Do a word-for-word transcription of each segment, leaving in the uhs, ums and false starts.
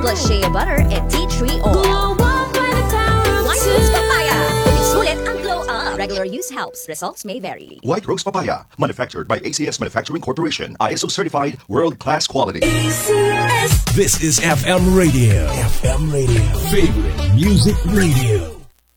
plus shea butter and tea tree oil. White Rose Papaya. Sulit ang glow up. Regular use helps. Results may vary. White Rose Papaya, manufactured by A C S Manufacturing Corporation, I S O certified, world-class quality. This is F M Radio. F M Radio. Favorite Music Radio.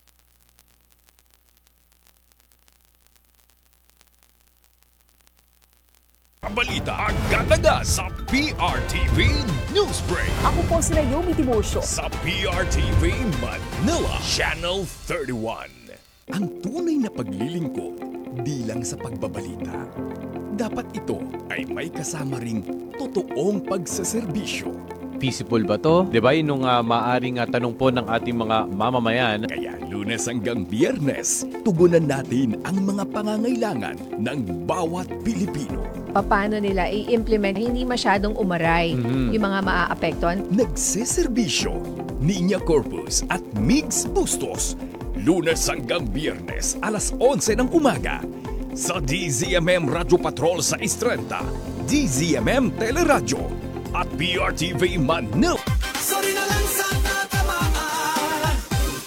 Balita agad-agad sa P R T V Newsbreak. Ako po si Naomi Timosio. Sa P R T V Manila, Channel thirty-one. Ang tunay na paglilingkod, di lang sa pagbabalita. Dapat ito ay may kasama ring totoong pagsaserbisyo. Peaceful ba to? Di ba yun nung uh, maaring uh, tanong po ng ating mga mamamayan? Kaya Lunes hanggang Biyernes, tugunan natin ang mga pangangailangan ng bawat Pilipino. Paano nila i-implement hindi masyadong umaray Mhm. yung mga maaapektuhan? Nagseserbisyo, Niña Corpus at Migs Bustos. Lunes hanggang Biyernes, alas onse ng umaga. Sa D Z M M Radyo Patrol sa Istrenta, D Z M M Teleradyo at P R T V Manila. Sorry na lang sa natamaan.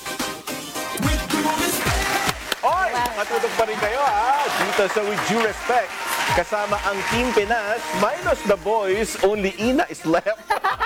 With due respect. Oy! Matutok pa rin kayo ha! Dito sa With Due Respect, kasama ang Team Pinas, minus the boys, only Ina is left.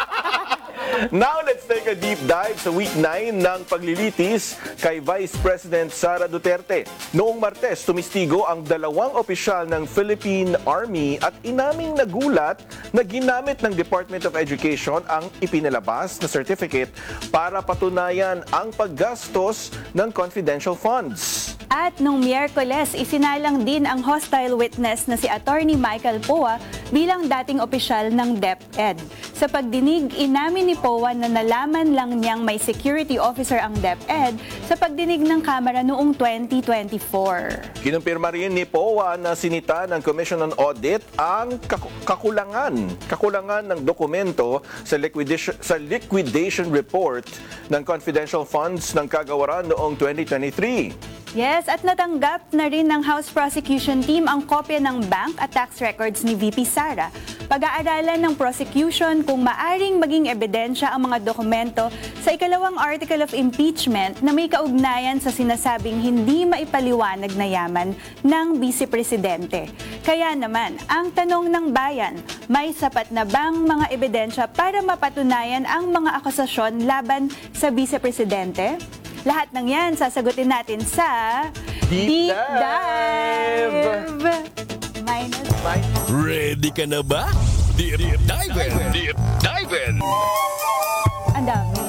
Now, let's take a deep dive sa week nine ng paglilitis kay Vice President Sara Duterte. Noong Martes, tumistigo ang dalawang opisyal ng Philippine Army at inaming nagulat na ginamit ng Department of Education ang ipinalabas na certificate para patunayan ang paggastos ng confidential funds. At nung Miyerkules, isinalang din ang hostile witness na si Attorney Michael Poa bilang dating opisyal ng DepEd. Sa pagdinig, inamin ni Poa na nalaman lang niyang may security officer ang DepEd sa pagdinig ng Kamara noong twenty twenty-four. Kinumpirma rin ni Poa na sinita ng Commission on Audit ang kaku- kakulangan, kakulangan ng dokumento sa liquidation, sa liquidation report ng confidential funds ng kagawaran noong twenty twenty-three. Yes, at natanggap na rin ng House Prosecution Team ang kopya ng bank at tax records ni V P Sara. Pag-aaralan ng prosecution kung maaring maging ebidensya ang mga dokumento sa ikalawang article of impeachment na may kaugnayan sa sinasabing hindi maipaliwanag na yaman ng Vice Presidente. Kaya naman, ang tanong ng bayan, may sapat na bang mga ebidensya para mapatunayan ang mga akusasyon laban sa Vice Presidente? Lahat ng yan sasagutin natin sa Deep Dive! Minus Ready ka na ba? Deep, deep dive! Deep dive! ang dami.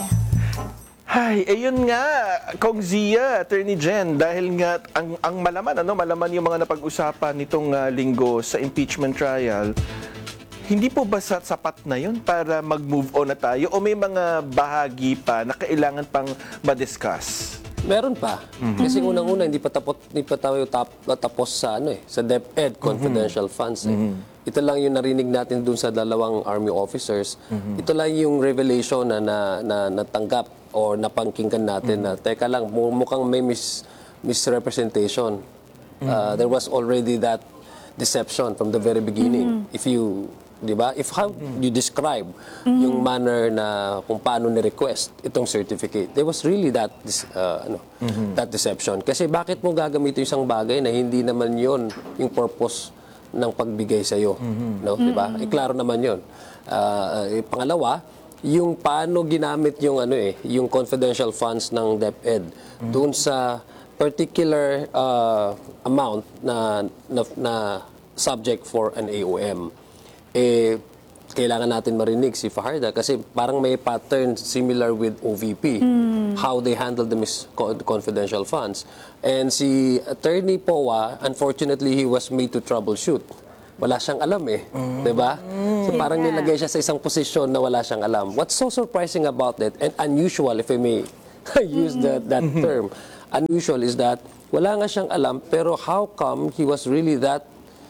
Ay, ayun nga, Kong Zia, Attorney Jen, dahil nga ang, ang malaman, ano, malaman yung mga napag-usapan nitong uh, linggo sa impeachment trial, hindi po ba sa- sapat na yun para mag-move on na tayo o may mga bahagi pa na kailangan pang ma-discuss? Meron pa. Kasi unang-una hindi pa tapos hindi pa tayo tap, tapos sa ano eh, sa DepEd confidential funds eh. Ito lang yung narinig natin dun sa dalawang army officers. Ito lang yung revelation na, na, na natanggap o napangkinggan natin na teka lang mu- mukhang may mis, misrepresentation. Uh, there was already that deception from the very beginning. If you, di ba? If how you describe yung manner na kung paano ni-request itong certificate, there was really that dis- uh, ano, that deception. Kasi bakit mo gagamit yung isang bagay na hindi naman yon yung purpose ng pagbigay sa iyo, no? Di ba? Eh, klaro naman yon. Uh, eh, pangalawa, yung paano ginamit yung ano eh, yung confidential funds ng DepEd doon sa particular uh, amount na, na na subject for an A O M. Eh, kailangan natin marinig si Fajarda kasi parang may pattern similar with O V P, how they handle the mis- confidential funds. And si Attorney Poa, unfortunately, he was made to troubleshoot. Wala siyang alam eh, di ba? So parang nilagay siya sa isang posisyon na wala siyang alam. What's so surprising about it, and unusual if I may use that, that term, unusual is that wala nga siyang alam, pero how come he was really that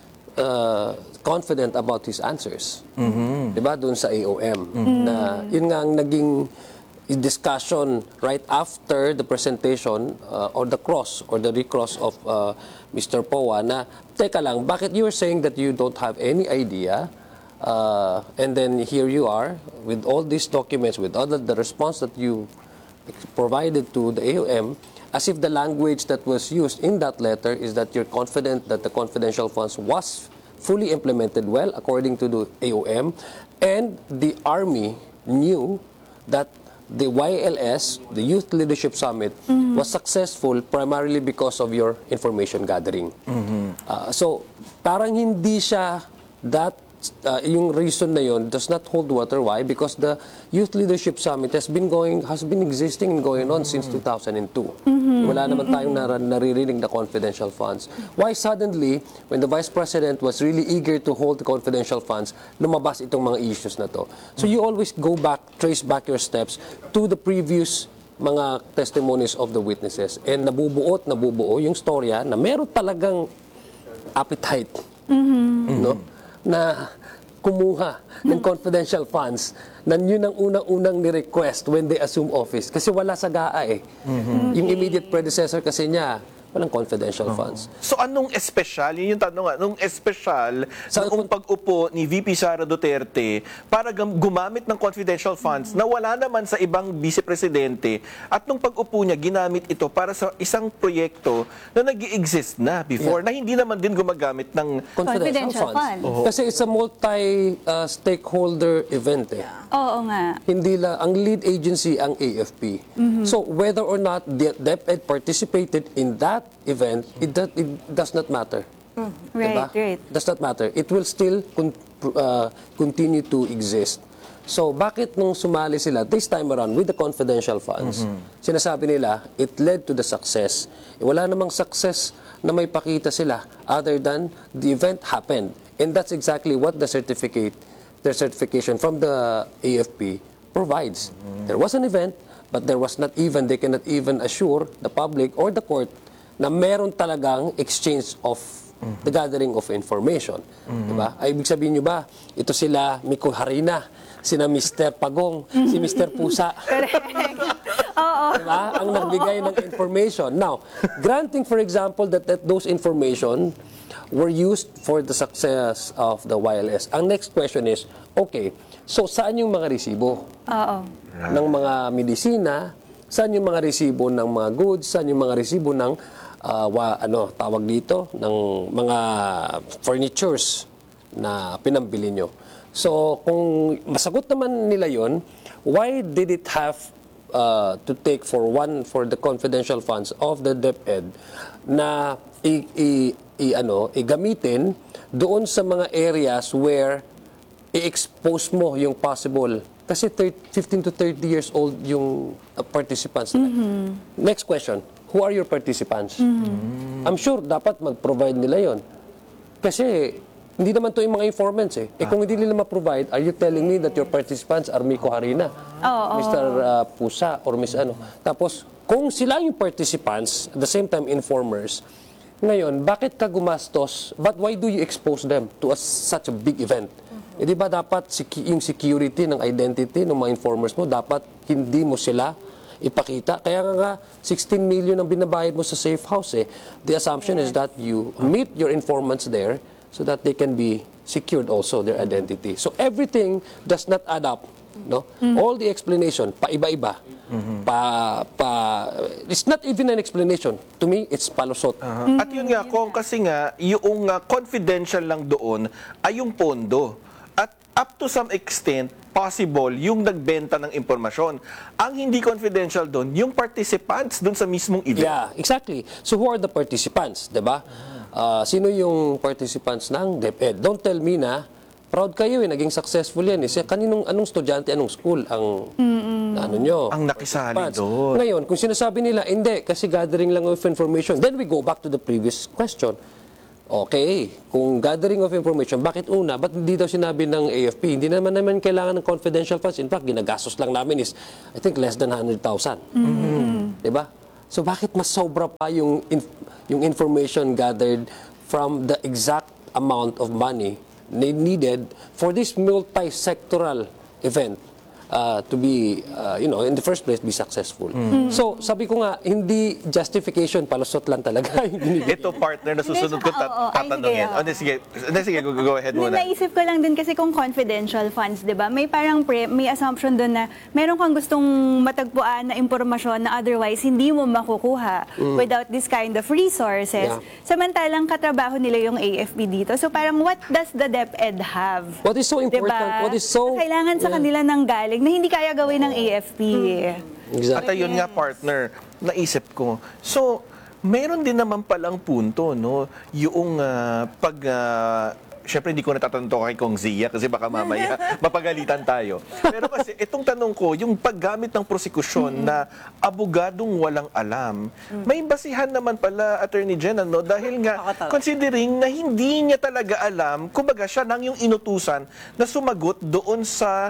uh, confident about his answers? Mm-hmm. Diba? Doon sa A O M. Mm-hmm. Na yun nga ang naging discussion right after the presentation uh, or the cross or the recross of uh, Mister Poa na, teka lang, bakit you're saying that you don't have any idea Uh, and then here you are with all these documents, with all the, the response that you provided to the A O M, as if the language that was used in that letter is that you're confident that the confidential funds was fully implemented well according to the A O M, and the Army knew that the Y L S, the Youth Leadership Summit, Mm-hmm. was successful primarily because of your information gathering. Uh, so, parang hindi siya that uh, yung reason na yon does not hold water. Why? Because the Youth Leadership Summit has been going has been existing and going on since two thousand two. Wala naman tayong nar- naririnig na confidential funds. Why suddenly, when the Vice President was really eager to hold the confidential funds, lumabas itong mga issues na to? So you always go back, trace back your steps to the previous mga testimonies of the witnesses. And nabubuot, nabubuo yung storya na meron talagang appetite, no? Na kumuha ng confidential funds na yun ang unang-unang ni-request when they assume office. Kasi wala sa G A A eh. Yung immediate predecessor kasi niya, walang confidential funds. So anong espesyal? Yun yung tanong nga. Anong espesyal Sa- noong pag-upo ni V P Sara Duterte para gam- gumamit ng confidential funds na wala naman sa ibang vice-presidente at nung pag-upo niya, ginamit ito para sa isang proyekto na nag-i-exist na before na hindi naman din gumagamit ng Confidential Confidential, funds. funds. Kasi it's a multi-stakeholder event eh. Oo nga. Hindi lang, ang lead agency ang A F P. So whether or not the DepEd participated in that event, it, does, it does not matter. Right, Diba? right. Does not matter. It will still con- uh, continue to exist. So bakit nung sumali sila this time around with the confidential funds, sinasabi nila, it led to the success. Eh, wala namang success na may pakita sila other than the event happened. And that's exactly what the certificate, the certification from the A F P provides. There was an event, but there was not even, they cannot even assure the public or the court na meron talagang exchange of the gathering of information. Diba? Ay, ibig sabihin nyo ba, ito sila Miko Harina, sina Mister Pagong, si Mister Pusa. Diba? Ang nagbigay ng information. Now, granting for example that, that those information were used for the success of the Y L S. Ang next question is, okay, so saan yung mga resibo? Oo. Ng mga medisina, saan yung mga resibo ng mga goods, saan yung mga resibo ng ah, wa, ano, tawag dito, ng mga furnitures na pinambili nyo. So, kung masagot naman nila yon, why did it have uh, to take for one, for the confidential funds of the DepEd na i, i, i, ano, igamitin doon sa mga areas where i-expose mo yung possible. Kasi thirty, fifteen to thirty years old yung uh, participants. Next question, who are your participants? I'm sure dapat mag-provide nila yon. Kasi hindi naman to yung mga informants eh. Eh kung hindi nila ma-provide, are you telling me that your participants are Miko Harina, Mister Uh, Pusa, or Miss ano? Tapos, kung sila yung participants, at the same time informers, ngayon, bakit ka gumastos? But why do you expose them to a, such a big event? Eh di ba dapat sec- yung security ng identity ng mga informers mo, dapat hindi mo sila ipakita. Kaya nga nga, sixteen million ang binabayad mo sa safe house eh. The assumption is that you meet your informants there so that they can be secured also, their identity. So everything does not add up. No? All the explanation, paiba-iba. Pa, pa, it's not even an explanation. To me, it's palusot. At yun nga, kung kasi nga, yung uh, confidential lang doon ay yung pondo. At up to some extent, possible yung nagbenta ng impormasyon. Ang hindi confidential doon, yung participants doon sa mismong event. Yeah, exactly. So who are the participants, 'di ba? Ah, sino yung participants ng DepEd? Don't tell me na proud kayo eh, naging successful yan. Eh. Kaninong, anong estudyante, anong school ang ano nyo? Ang nakisali participants? doon. Ngayon, kung sinasabi nila, hindi, kasi gathering lang of information, then we go back to the previous question. Okay, kung gathering of information, bakit una? Ba't hindi daw sinabi ng A F P? Hindi naman naman kailangan ng confidential funds. In fact, ginagastos lang namin is, I think, less than one hundred thousand. Diba? So, bakit mas sobra pa yung, inf- yung information gathered from the exact amount of money needed for this multi-sectoral event? uh, to be, uh, you know, in the first place, be successful. So, sabi ko nga, hindi justification, palusot lang talaga yung binibigay. Ito, partner, na susunod ko tat- Oo, oo. Ay, tatanungin. sige, Oh, hindi, sige, hindi, sige, go, go ahead Hindi, muna. naisip ko lang din kasi kung confidential funds, di ba? May parang pre, may assumption doon na meron kang gustong matagpuan na impormasyon na otherwise hindi mo makukuha without this kind of resources. Yeah. Samantalang katrabaho nila yung A F P dito. So parang what does the DepEd have? What is so important? Diba? What is so... Kailangan sa Yeah. kanila ng galing na hindi kaya gawin ng A F P. Exactly. At ayun nga, partner, naisip ko. So, meron din naman palang punto, no? Yung ah, pag... ah, Siyempre, hindi ko natatanto kay Kong Zia kasi baka mamaya mapagalitan tayo. Pero kasi, itong tanong ko, yung paggamit ng prosekusyon na abogadong walang alam, may basihan naman pala, Attorney Jen, ano? Dahil nga, considering na hindi niya talaga alam, kumbaga siya nang yung inutusan na sumagot doon sa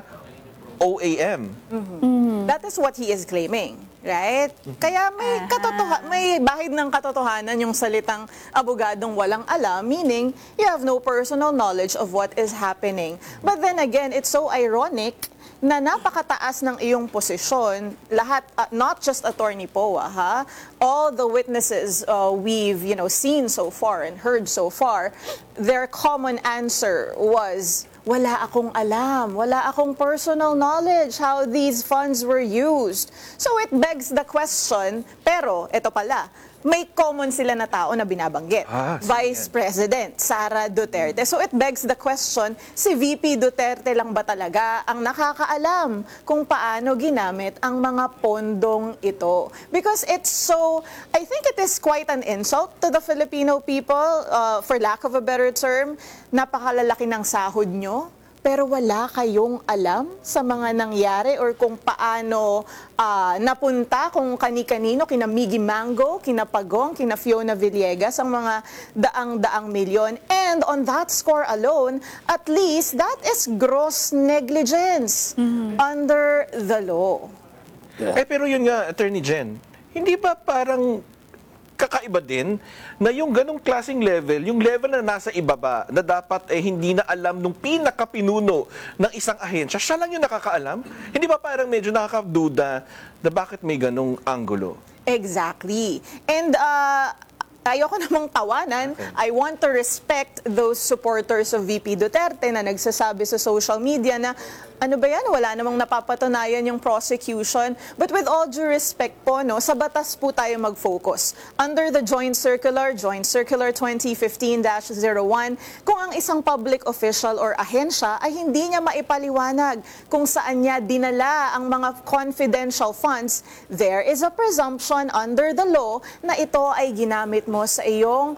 O A M. That is what he is claiming, right? Kaya may katotoha- may bahid ng katotohanan yung salitang abogadong walang alam, meaning you have no personal knowledge of what is happening. But then again, it's so ironic na napakataas ng iyong posisyon, lahat, uh, not just Attorney Poa, ha? All the witnesses uh, we've, you know, seen so far and heard so far, their common answer was, wala akong alam, wala akong personal knowledge how these funds were used. So it begs the question, pero ito pala, may common sila na tao na binabanggit. Ah, sige. Vice President Sara Duterte. So it begs the question, si V P Duterte lang ba talaga ang nakakaalam kung paano ginamit ang mga pondong ito? Because it's so, I think it is quite an insult to the Filipino people, uh, for lack of a better term, napakalalaki ng sahod nyo, pero wala kayong alam sa mga nangyari or kung paano ah, napunta, kung kani-kanino, kina Miggy Mango, kina Pagong, kina Fiona Villegas, ang mga daang-daang milyon. And on that score alone, at least that is gross negligence under the law. Eh, pero yun nga, Attorney Jen, hindi ba parang kakaiba din na yung ganong klaseng level, yung level na nasa ibaba, na dapat eh hindi na alam nung pinakapinuno ng isang ahensya, siya lang yung nakakaalam? Hindi ba parang medyo nakakaduda na bakit may ganong anggulo? Exactly. And uh, ayoko namang tawanan. I want to respect those supporters of V P Duterte na nagsasabi sa social media na ano ba yan? Wala namang napapatunayan yung prosecution. But with all due respect po, no, sa batas po tayo mag-focus. Under the Joint Circular, Joint Circular twenty fifteen dash zero one, kung ang isang public official or ahensya ay hindi niya maipaliwanag kung saan niya dinala ang mga confidential funds, there is a presumption under the law na ito ay ginamit mo sa iyong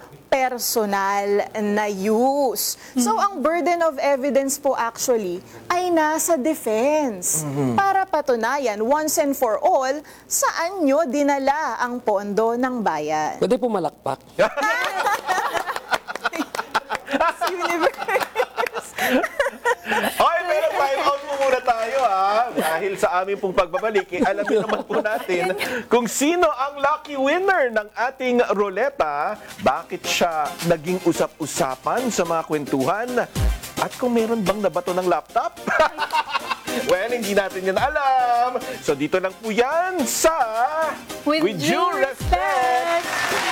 personal na use. So, ang burden of evidence po actually ay nasa defense para patunayan once and for all saan nyo dinala ang pondo ng bayan. Pwede po malakpak. Hoy, pero time out mo muna tayo, ha? Dahil sa aming pong pagbabalik, eh, alam niyo naman po natin kung sino ang lucky winner ng ating roleta, bakit siya naging usap-usapan sa mga kwentuhan, at kung meron bang nabato ng laptop? Well, hindi natin yan alam. So, dito lang po yan sa With Due Respect.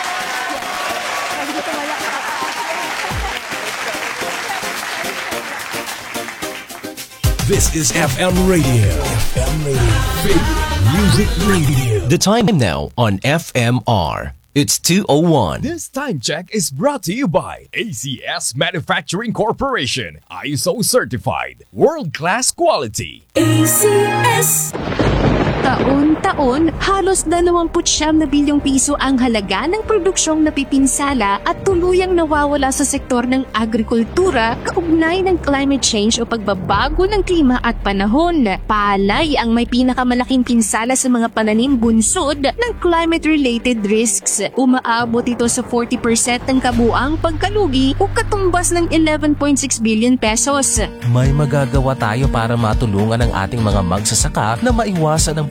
This is F M Radio. F M Radio. Favorite Music Radio. The time now on F M R. It's two oh one. This time check is brought to you by A C S Manufacturing Corporation. I S O certified. World-class quality. A C S. Taon-taon, halos dalawampu't siyam na bilyong piso ang halaga ng produksyong napipinsala at tuluyang nawawala sa sektor ng agrikultura kaugnay ng climate change o pagbabago ng klima at panahon. Palay ang may pinakamalaking pinsala sa mga pananim bunsod ng climate-related risks. Umaabot ito sa forty percent ng kabuang pagkalugi o katumbas ng eleven point six billion pesos. May magagawa tayo para matulungan ang ating mga magsasaka na maiwasan ang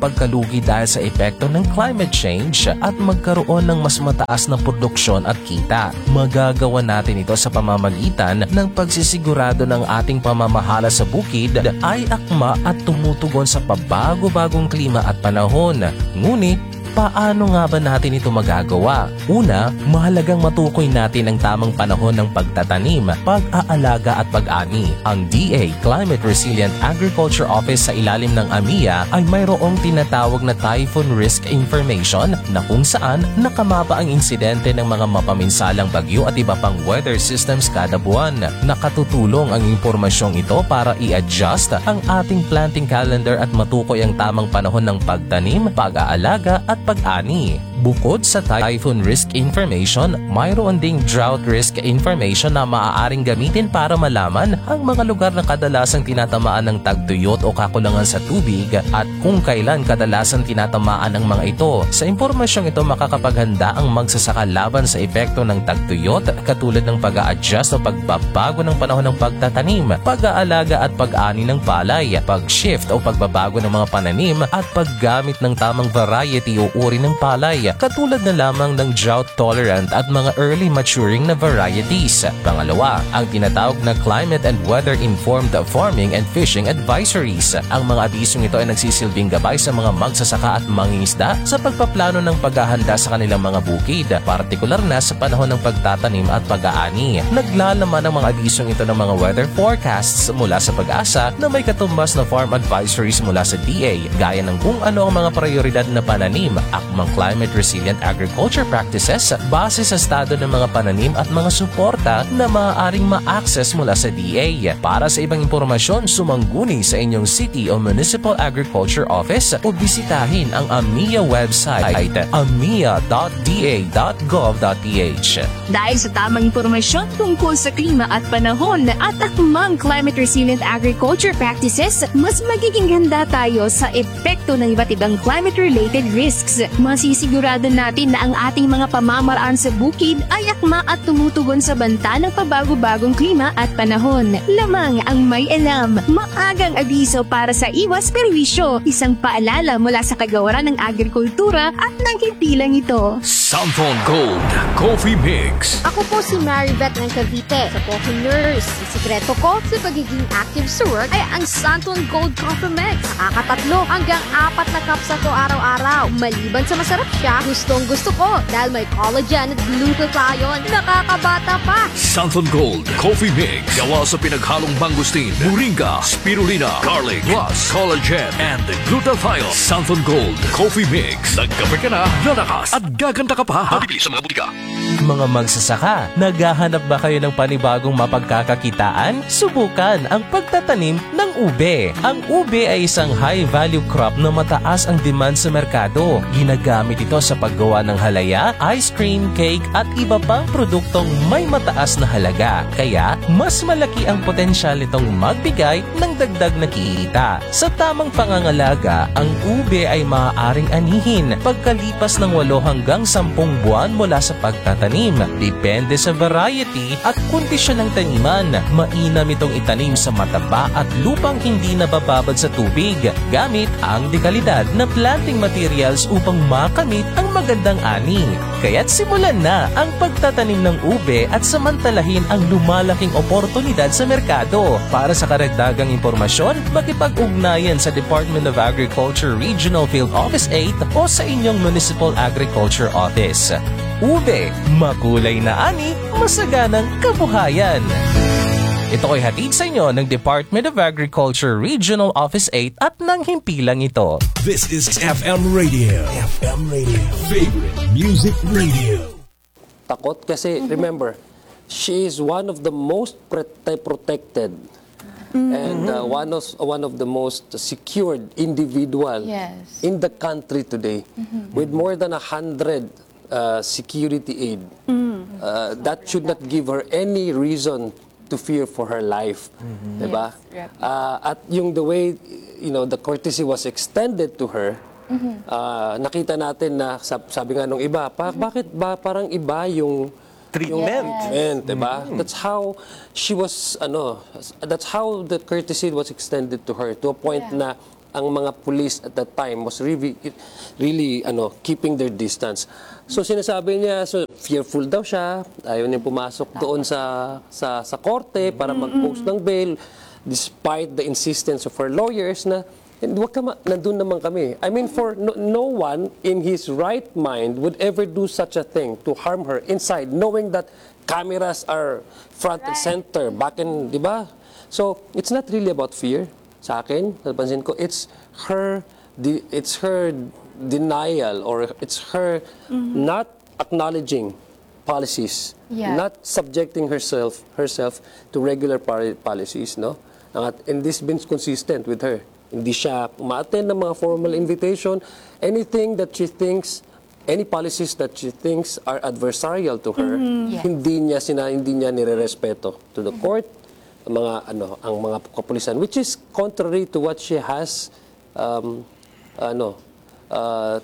pagkalugi dahil sa epekto ng climate change at magkaroon ng mas mataas na produksyon at kita. Magagawa natin ito sa pamamagitan ng pagsisigurado ng ating pamamahala sa bukid ay akma at tumutugon sa pabago-bagong klima at panahon. Ngunit, paano nga ba natin ito magagawa? Una, mahalagang matukoy natin ang tamang panahon ng pagtatanim, pag-aalaga at pag-ani. Ang D A Climate Resilient Agriculture Office sa ilalim ng A M I A ay mayroong tinatawag na Typhoon Risk Information na kung saan nakamapa ang insidente ng mga mapaminsalang bagyo at iba pang weather systems kada buwan. Nakatutulong ang impormasyong ito para i-adjust ang ating planting calendar at matukoy ang tamang panahon ng pagtanim, pag-aalaga at pag-ani. Bukod sa typhoon risk information, mayroon ding drought risk information na maaaring gamitin para malaman ang mga lugar na kadalasang tinatamaan ng tagtuyot o kakulangan sa tubig at kung kailan kadalasang tinatamaan ang mga ito. Sa impormasyong ito makakapaghanda ang magsasaka laban sa epekto ng tagtuyot katulad ng pag-a-adjust o pagbabago ng panahon ng pagtatanim, pag-aalaga at pag-ani ng palay, pag-shift o pagbabago ng mga pananim at paggamit ng tamang variety o uri ng palay katulad na lamang ng drought-tolerant at mga early maturing na varieties. Pangalawa, ang tinatawag na Climate and Weather-Informed Farming and Fishing Advisories. Ang mga abisong ito ay nagsisilbing gabay sa mga magsasaka at mangingisda sa pagpaplano ng paghahanda sa kanilang mga bukid, partikular na sa panahon ng pagtatanim at pag-aani. Naglalaman ang mga abisong ito ng mga weather forecasts mula sa Pag-asa na may katumbas na farm advisories mula sa D A, gaya ng kung ano ang mga prioridad na pananim, akmang climate resilient agriculture practices base sa estado ng mga pananim at mga suporta na maaaring ma-access mula sa D A. Para sa ibang impormasyon, sumangguni sa inyong City o Municipal Agriculture Office o bisitahin ang A M I A website a m i a dot d a dot gov dot p h. Dahil sa tamang impormasyon tungkol sa klima at panahon at akmang climate resilient agriculture practices, mas magiging handa tayo sa epekto ng iba't ibang climate-related risks. Masisigurado natin na ang ating mga pamamaraan sa bukid ay akma at tumutugon sa banta ng pabago-bagong klima at panahon. Lamang ang may alam, maagang abiso para sa iwas perwisyo, isang paalala mula sa kagawaran ng agrikultura at ng himpilang ito. Santhon Gold Coffee Mix. Ako po si Maribeth ng Cavite, sa Coffee Nurse. Ang sikreto ko sa pagiging active sa work ay ang Santhon Gold Coffee Mix. Nakakatatlo hanggang apat na cups ako araw-araw. Maliban sa masarap siya, gustong gusto ko dahil may collagen at glutathione. Nakakabata pa. Santhon Gold Coffee Mix. Gawa sa pinaghalong mangustin, moringa, spirulina, garlic, plus collagen and glutathione. Santhon Gold Coffee Mix. Nagkape ka na, lalakas at gaganda ka pa. Mabibili sa mga butika. Mga magsasaka, naghahanap ba kayo ng panibagong mapagkakakitaan? Subukan ang pagtatanim ng ube. Ang ube ay isang high-value crop na mataas ang demand sa merkado. Ginagamit ito sa paggawa ng halaya, ice cream, cake at iba pang produktong may mataas na halaga. Kaya, mas malaki ang potensyal nitong magbigay ng dagdag na kita. Sa tamang pangangalaga, ang ube ay maaaring anihin pagkalipas ng walo hanggang sampung buwan mula sa pagtatanim. Depende sa variety at kondisyon ng taniman. Mainam itong itanim sa mataba at lupang hindi nabababad sa tubig gamit ang dekalidad na planting materials upang makamit ang magandang ani. Kaya't simulan na ang pagtatanim ng ube at samantalahin ang lumalaking oportunidad sa merkado. Para sa karagdagang impormasyon, makipag-ugnayan sa Department of Agriculture Regional Field Office eight o sa inyong Municipal Agriculture Office. Ube, makulay na ani, masaganang kabuhayan. Ito ay hatid sa inyo ng Department of Agriculture Regional Office eight at ng himpilang ito. This is F M Radio. F M Radio. Favorite Music Radio. Takot kasi, remember, she is one of the most prote- protected and uh, one of one of the most secured individual Yes. in the country today, with more than a hundred uh, security aid. Uh, that should not give her any reason to fear for her life, diba? Yes, Uh, at yung the way, you know, the courtesy was extended to her. Uh, nakita natin na sab- sabi nga nung iba, pa- bakit ba parang iba yung Treatment. treatment, diba? That's how she was, ano, that's how the courtesy was extended to her to a point na ang mga police at that time was really, really ano, keeping their distance. So sinasabi niya, so fearful daw siya, ayaw niya pumasok doon sa, sa, sa korte para mag-post ng bail, despite the insistence of her lawyers na, and wag ka ma- nandun naman kami. I mean, for no, no one in his right mind would ever do such a thing to harm her inside, knowing that cameras are front and center, back in, di ba? So, it's not really about fear sa akin. Napansin ko, it's her, di- it's her denial or it's her not acknowledging policies, Yeah. not subjecting herself herself to regular pari- policies, no? At, and this been consistent with her. Hindi siya uma-attend ng mga formal invitation. Anything that she thinks, any policies that she thinks are adversarial to her, Mhm. Yes. hindi niya sina hindi niya nirerespeto to the court, ang mga ano, ang mga kapulisan, which is contrary to what she has um, ano, uh,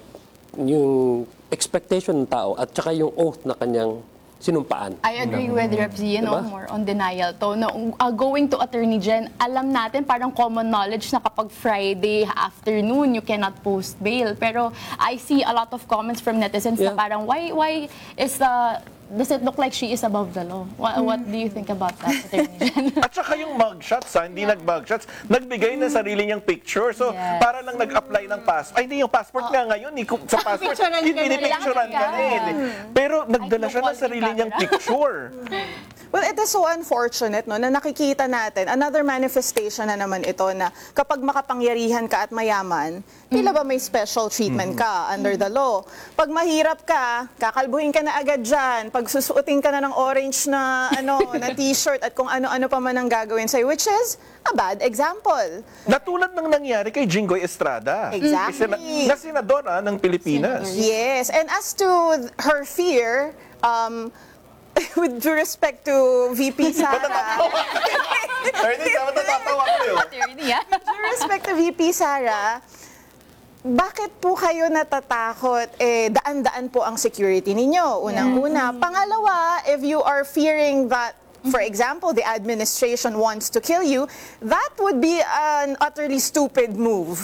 yung expectation ng tao at saka yung oath na kanyang sinumpaan. I agree with Rep Z, you know, Diba? more on denial to. No, uh, going to Attorney Jen, alam natin parang common knowledge na kapag Friday afternoon, you cannot post bail. Pero I see a lot of comments from netizens na Yeah. parang, why why is the, does it look like she is above the law? What, what do you think about that, Attorney Jen? At saka yung mugshots, ha, hindi nag-mugshots, nagbigay ng sarili niyang picture. So, Yes. para lang nag-apply ng passport. Ay, hindi yung passport nga ngayon. Eh, kung sa passport, Picturean ka na. pinipicturean ka na. eh. Pero nagdala siya ng sarili niyang picture. Well, it is so unfortunate no, na nakikita natin, another manifestation na naman ito na kapag makapangyarihan ka at mayaman, tila ba may special treatment ka under the law. Pag mahirap ka, kakalbuhin ka na agad dyan, pag susuotin ka na ng orange na, ano, na t-shirt at kung ano-ano pa man ang gagawin sa'yo, which is a bad example. Natulad ng nangyari kay Jinggoy Estrada. Exactly. Na senadora ng Pilipinas. Yes, and as to her fear, um, with due respect to V P Sara, Attorney, tama natatawa ko yun. with due respect to V P Sara, bakit po kayo natatakot? Eh, daan-daan po ang security ninyo, unang-una. Pangalawa, if you are fearing that, for example, the administration wants to kill you, that would be an utterly stupid move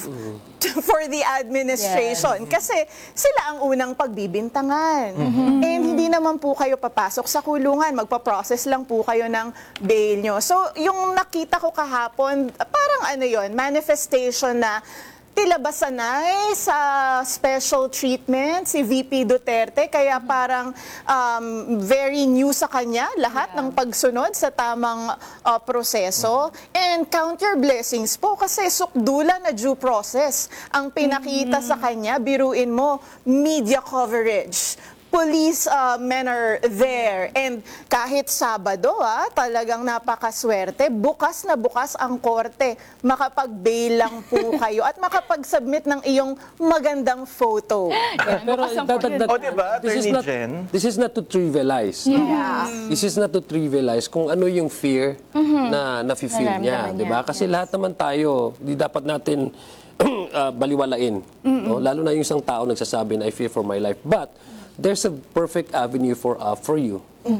for the administration. Kasi sila ang unang pagbibintangan. And hindi naman po kayo papasok sa kulungan. Magpa-process lang po kayo ng bail nyo. So, yung nakita ko kahapon, parang ano yon, manifestation na tila ba sanay sa special treatment si V P Duterte, kaya parang um, very new sa kanya lahat ng pagsunod sa tamang uh, proseso. And count your blessings po kasi sukdulan na due process ang pinakita sa kanya. Biruin mo, media coverage. Police uh, men are there. And kahit Sabado, ah, talagang napakaswerte. Bukas na bukas ang korte. Makapag-bail lang po kayo at makapag-submit ng iyong magandang photo. Pero that, that, that, O, diba, this is Attorney not, Jen? this is not to trivialize. Yeah. This is not to trivialize kung ano yung fear na nafe-feel niya, Nararamdaman di ba? niya. Kasi lahat naman tayo, di dapat natin uh, baliwalain. No? Lalo na yung isang tao nagsasabi na I fear for my life. But there's a perfect avenue for uh, for you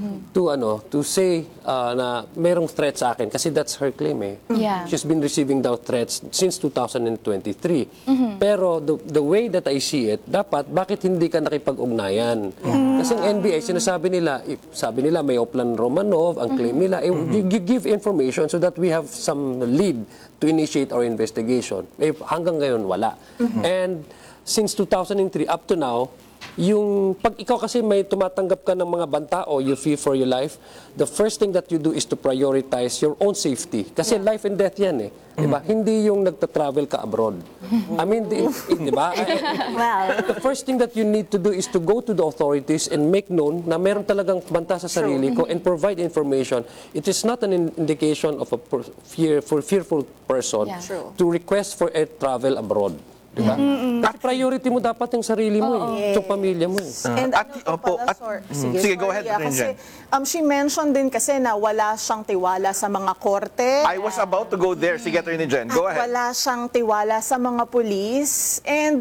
to ano to say uh, na merong threat sa akin kasi that's her claim eh. Yeah. She's been receiving daw threats since two thousand twenty-three. Pero the, the way that I see it, dapat bakit hindi ka nakipag-ugnayan? Kasi ang N B I sinasabi nila, if, sabi nila may Oplan Romanov, ang claim nila, eh, you, you give information so that we have some lead to initiate our investigation. Eh, hanggang ngayon wala. And since two thousand three up to now, yung pag ikaw kasi may tumatanggap ka ng mga banta o you fear for your life, the first thing that you do is to prioritize your own safety. Kasi life and death yan eh. Diba? Hindi yung nagta-travel ka abroad. I mean, di, di ba? Well, The first thing that you need to do is to go to the authorities and make known na meron talagang banta sa sarili ko and provide information. It is not an in- indication of a per- fear, for fearful person Yeah. True. to request for a travel abroad. Diba? Kasi priority mo dapat yung sarili mo eh. Yung pamilya mo eh. And At- ano pa opo, pala, at- sor- mm, sige, sige, go sorry, ahead, ah, kasi Renjen. um, she mentioned din kasi na wala siyang tiwala sa mga korte. I was about to go there. Sige, Attorney Jen, go At ahead. wala siyang tiwala sa mga pulis. And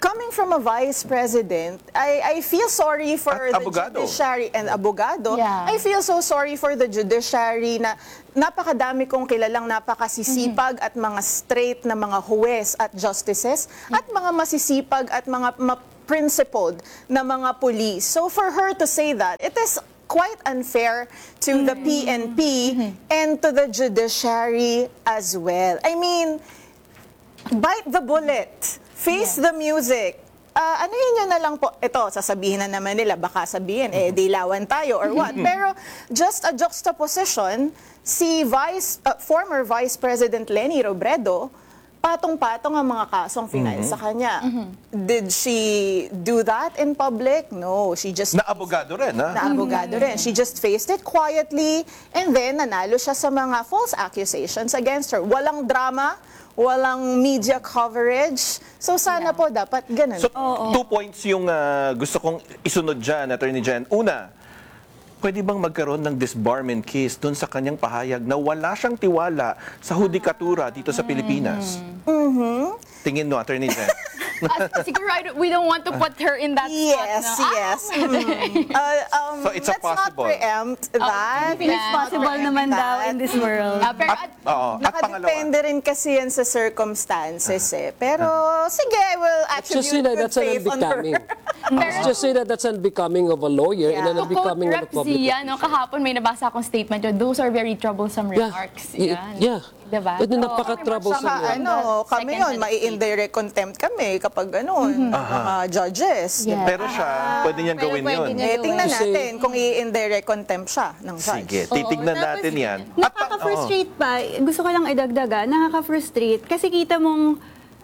coming from a vice president, I, I feel sorry for At the abogado. judiciary and abogado. Yeah. I feel so sorry for the judiciary na napakadami kong kilalang napakasisipag at mga straight na mga huwes at justices at mga masisipag at mga ma- principled na mga police. So for her to say that, it is quite unfair to the P N P and to the judiciary as well. I mean, bite the bullet. Face the music. Ah, ano yun yun na lang po, ito, sasabihin na naman nila, baka sabihin, eh, dilawan tayo or what. Pero just a juxtaposition, si Vice, uh, former Vice President Leni Robredo, patong-patong ang mga kasong final sa kanya. Did she do that in public? No, she just... Na abogado rin, ha? Na abogado rin. She just faced it quietly and then nanalo siya sa mga false accusations against her. Walang drama, walang media coverage. So sana po dapat ganun. So, two points yung ah, gusto kong isunod dyan, Attorney Jen. Una, pwede bang magkaroon ng disbarment case doon sa kanyang pahayag na wala siyang tiwala sa hudikatura dito sa Pilipinas? Mhm. Tingin mo, Attorney Jen. Uh, siguro I don't- we don't want to put her in that Yes, spot. na, yes. ah, Mm. Uh, um, So, it's a let's not possible. preempt that. It's Let's not Possible preempt naman daw that. in this world. Ah, pero At, oo, at pangalawa. Nakadepende rin kasi yan sa circumstances eh. Pero sige, I will Let's just say attribute that good that's an faith on her. unbecoming. Let's just say that that's unbecoming of a lawyer and Yeah. an to quote unbecoming of a Rep public Zia, no, kahapon may nabasa akong statement yun, those are very troublesome remarks. Yeah. Yan. Yeah. Diba? Ito So, napaka-troublesome Saka yan. ano, kami Second yun, and may indirect contempt kami kapag ano, mga judges. Yeah. Pero siya, pwede niyang Pero gawin pwede yun. niya Eh, tingnan You say- natin kung i-indirect contempt siya ng judge. Sige, titignan Oo, natin tapos yan. At pa- Nakaka-frustrate pa. Gusto ko lang idagdaga. Nakaka-frustrate. Kasi kita mong,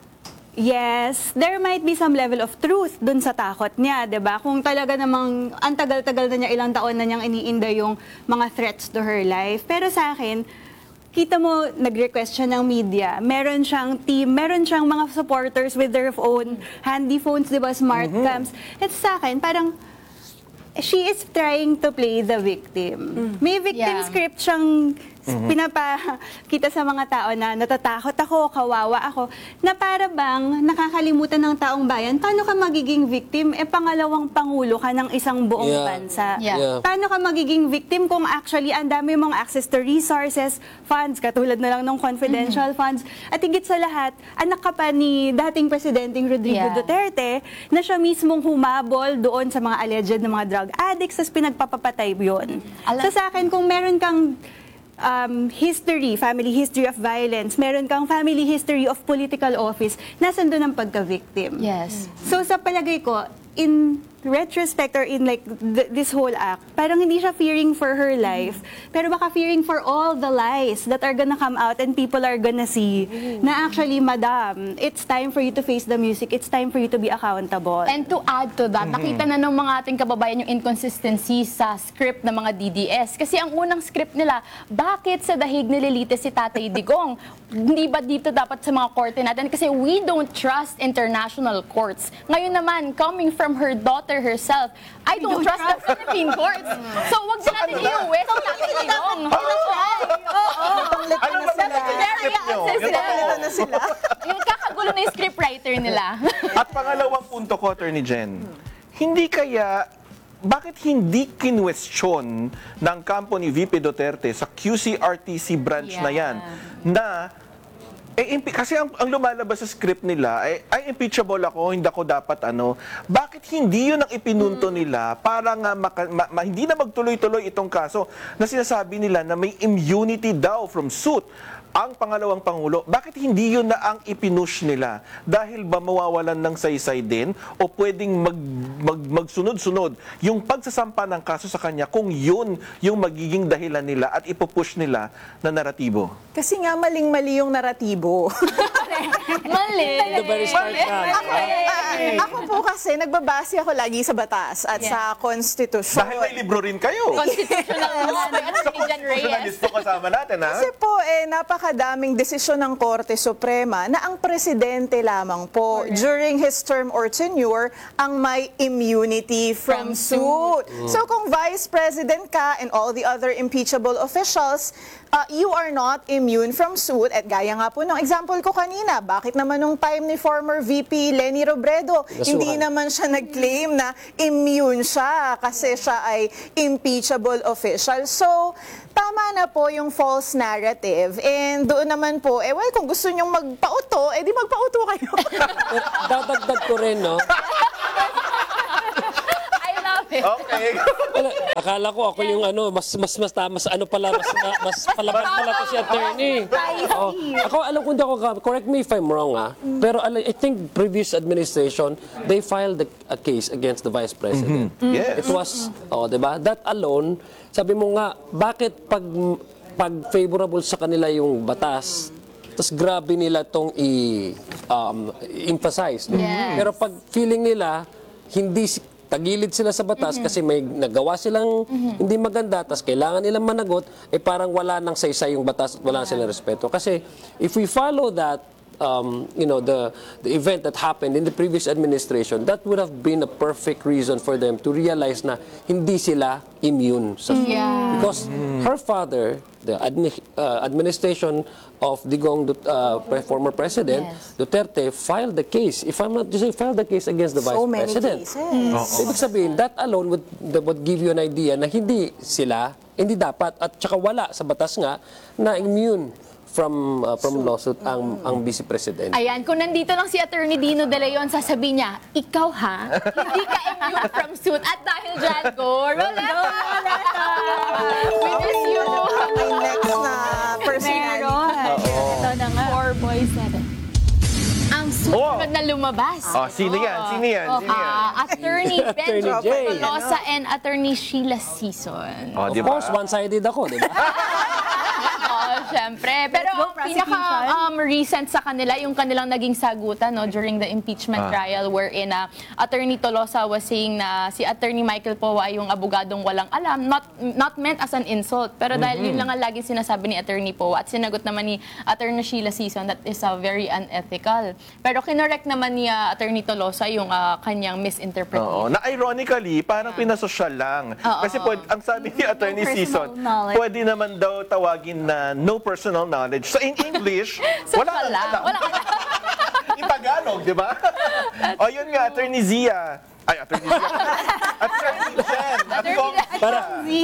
yes, there might be some level of truth dun sa takot niya, 'di ba? Kung talaga namang ang tagal-tagal na niya, ilang taon na niyang iniinda yung mga threats to her life. Pero sa akin, kita mo, nag-request siya ng media. Meron siyang team, meron siyang mga supporters with their own handy phones, 'di ba, smart cams. At sa akin, parang she is trying to play the victim. May victim Yeah. script siyang pinapakita sa mga tao na natatakot ako, kawawa ako, na para bang nakakalimutan ng taong bayan, paano ka magiging victim? Eh, pangalawang pangulo ka ng isang buong Yeah. bansa. Yeah. Yeah. Paano ka magiging victim kung actually ang dami mong access to resources, funds, katulad na lang ng confidential funds, at higit sa lahat, anak ka pa ni dating Presidenteng Rodrigo Yeah. Duterte na siya mismong humabol doon sa mga alleged na mga drug addicts, tapos pinagpapapatay yun. Alam- So sa akin, kung meron kang um, history, family history of violence, meron kang family history of political office, nasan doon ang pagka-victim? Yes. So sa palagay ko, in retrospect or in like th- this whole act, parang hindi siya fearing for her life, pero baka fearing for all the lies that are gonna come out and people are gonna see na actually, madam, it's time for you to face the music, it's time for you to be accountable. And to add to that, nakita na ng mga ating kababayan yung inconsistency sa script ng mga D D S. Kasi ang unang script nila, bakit sa dahig nililitis si Tatay Digong? Hindi ba dito dapat sa mga korte natin? Kasi we don't trust international courts. Ngayon naman, coming from her daughter herself, I don't, trust, the Philippine courts. So wag na natin i-uwi si Tatay Digong. Ano ba Very script nyo? answer Yung sila. totoo. na sila. Yung kakagulo na yung scriptwriter nila. At pangalawang punto ko, Attorney Jen, hindi kaya, bakit hindi kinwestiyon ng kampo ni V P Duterte sa Q C R T C branch na yan na eh, impi- kasi ang, ang lumalabas sa script nila ay, ay impeachable ako, hindi ako dapat ano. Bakit hindi yun ang ipinunto nila para nga maka- ma- ma- hindi na magtuloy-tuloy itong kaso na sinasabi nila na may immunity daw from suit ang pangalawang pangulo? Bakit hindi yun na ang ipinush nila? Dahil ba mawawalan ng saysay din o pwedeng mag, mag, magsunod-sunod yung pagsasampa ng kaso sa kanya kung yun yung magiging dahilan nila at ipupush nila na naratibo? Kasi nga maling-mali yung naratibo. Mali. The very start na. Ako, ah, ako po kasi, nagbabase ako lagi sa batas at sa konstitusyon. Dahil may libro rin kayo. Constitutional law. At si Jan Reyes. Constitutionalist po kasama natin, ha? Kasi po, eh, napakadaming desisyon ng Korte Suprema na ang presidente lamang po, during his term or tenure, ang may immunity from, From suit. So kung vice president ka and all the other impeachable officials, uh, you are not immune from suit. At gaya nga po ng example ko kanina, bakit naman nung time ni former V P Leni Robredo, Robredo. Kasuhan. Hindi naman siya nag-claim na immune siya kasi siya ay impeachable official. So, tama na po yung false narrative. And doon naman po, eh well, kung gusto nyong magpauto, eh di magpauto kayo. Pero dadagdag ko rin, no? I love it. Okay. Wala, akala ko ako yung ano, mas mas mas mas ano pala, mas ma- mas palaban pala to si attorney. Oh, ako alam ko hindi ako ka- correct me if I'm wrong ah. Pero ala- I think previous administration they filed a, a case against the vice president. Yes. It was oh, 'di ba? That alone, sabi mo nga bakit pag pag favorable sa kanila yung batas, tapos grabe nila tong i um, emphasize. No? Yes. Pero pag feeling nila hindi si- tagilid sila sa batas kasi may nagawa silang hindi maganda, tapos kailangan nilang managot, eh parang wala nang saysay yung batas at wala silang respeto. Kasi if we follow that, um, you know, the, the event that happened in the previous administration, that would have been a perfect reason for them to realize na hindi sila immune. Sa, Yeah. Because her father, the admi- uh, administration of Digong, Dut- uh, pre- former president, Yes. Duterte, filed the case. If I'm not just filed the case against the vice So many president. cases. Ibig sabihin, that alone would, that would give you an idea na hindi sila, hindi dapat, at saka wala sa batas nga, na immune from uh, from lawsuit ang ang vice president. Ayan, kung nandito lang si Attorney Dino De Leon, sasabihin niya, ikaw ha, hindi ka immune from suit. At dahil dyan, go, Roleta! We miss you! May next na personality. Meron. Ito na nga. Four boys natin. Ang susunod na lumabas. Oh, sino yan? Sino yan? Sino yan? Ah, Attorney Ben Attorney Jay. Tolosa and Attorney Sheila Season. Oh, Of di ba? course, one-sided ako, di ba? Oo, syempre. Pero Let's go, ang pinaka prosecution. um, recent sa kanila, yung kanilang naging sagutan no, during the impeachment Ah. trial wherein uh, Attorney Tolosa was saying na si Attorney Michael Poa yung abogadong walang alam, not not meant as an insult. Pero dahil yun lang ang lagi sinasabi ni Attorney Poa at sinagot naman ni Attorney Sheila Season, that is uh, very unethical. Pero kinorek naman ni uh, Attorney Tolosa yung uh, kanyang misinterpretation. Oo, na ironically, parang pinasosyal lang. Oo. Kasi pwede, ang sabi ni Attorney personal Season, knowledge. pwede naman daw tawagin na no personal knowledge. So in English, So, wala kang wala. alam. Wala kang In Tagalog, di ba? O yun nga, Attorney Zia. Ay, Attorney Zia. Attorney Jen. At Kong Para,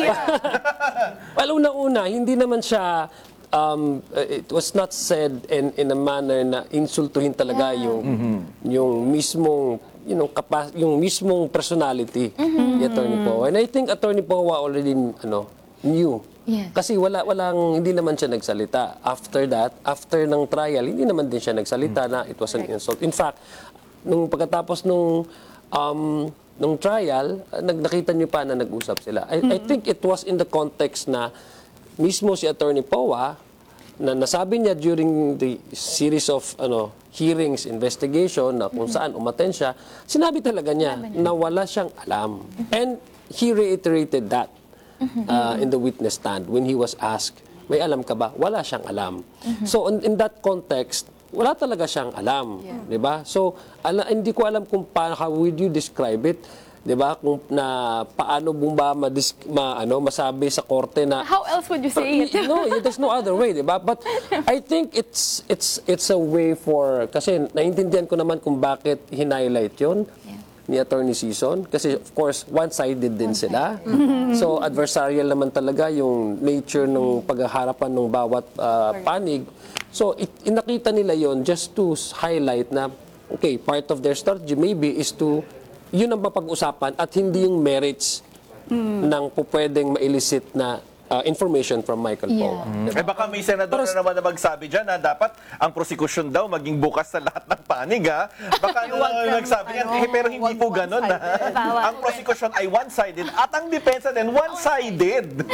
well, unang-una, hindi naman siya, um, it was not said in, in a manner na insultuhin talaga yung, yung mismong, you know, kapas, yung mismong personality ni Attorney Poe. And I think Attorney Poe already, ano, knew. Yes. Kasi wala walang hindi naman siya nagsalita. After that, after ng trial, hindi naman din siya nagsalita na it was an insult. In fact, nung pagkatapos nung um, nung trial, nag nakita niyo pa na nag-usap sila. I, I think it was in the context na mismo si Attorney Poa na nasabi niya during the series of ano hearings, investigation na kung saan umaten siya, sinabi talaga niya na wala siyang alam. And he reiterated that uh, in the witness stand when he was asked, may alam ka ba? Wala siyang alam. So in, in that context, wala talaga siyang alam, 'di ba? So ala, hindi ko alam kung paano, how would you describe it, 'di ba? Kung na paano bumba ma, ma ano masabi sa korte na How else would you say it? no, there's no other way, 'di ba? But I think it's it's it's a way for, kasi naiintindihan ko naman kung bakit hinighlight 'yon ni Attorney Season, kasi of course one-sided din sila. So adversarial naman talaga yung nature ng paghaharapan ng bawat uh, panig. So it, inakita nila yon just to highlight na okay, part of their strategy maybe is to yun ang mapag-usapan at hindi yung merits ng pupwedeng ma-elicit na uh, information from Michael Poe. Eh baka may senador na naman na magsabi dyan na dapat ang prosecution daw maging bukas sa lahat ng panig, ha? Baka na nagsabi yan, eh, pero hindi po ganun, ha? Ang prosecution ay one-sided at ang depensa din one-sided.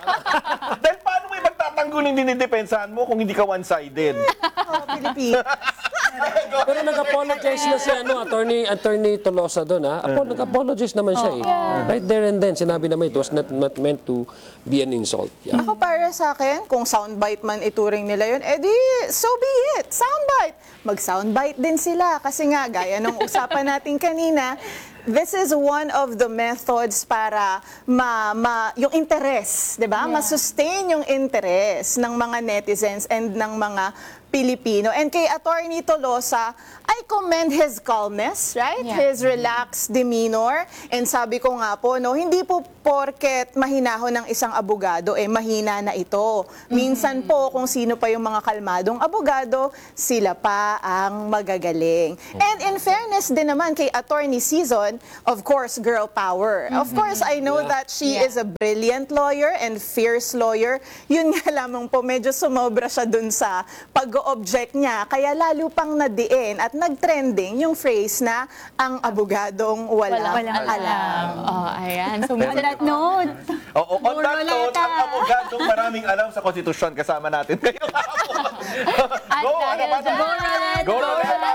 Dahil paano may magtatanggol yung dinidepensahan mo kung hindi ka one-sided? Oh, Pilipinas. Pero nag-apologize na si ano, attorney attorney Tolosa doon, ha. Apo, nag-apologize naman siya eh. Right there and then sinabi naman it was not, not meant to be an insult. Yeah. Ako para sa akin, kung soundbite man ituring nila yun, edi so be it, soundbite. Mag-soundbite din sila kasi nga, gaya ng usapan natin kanina, this is one of the methods para ma, ma yung interest, 'di ba? Ma-sustain yung interest ng mga netizens and ng mga Pilipino. And kay Attorney Tolosa, I commend his calmness, right? Yeah. His relaxed demeanor. And sabi ko nga po, no, hindi po porket mahinahon ng isang abogado, eh mahina na ito. Minsan po, kung sino pa yung mga kalmadong abogado, sila pa ang magagaling. And in fairness din naman kay Attorney Season, of course, girl power. Of course, I know that she Yeah. is a brilliant lawyer and fierce lawyer. Yun nga lamang po, medyo sumobra siya dun sa pag-object niya. Kaya lalo pang nadiin at nag-trending yung phrase na ang abogadong walang, Walang alam. Oh, ayan. So, On that note, Oo, on that Roleta. note, ang abogadong maraming alam sa konstitusyon kasama natin ngayong hapon. At Go, dahil ano pa dyan, naman? Go, Roleta!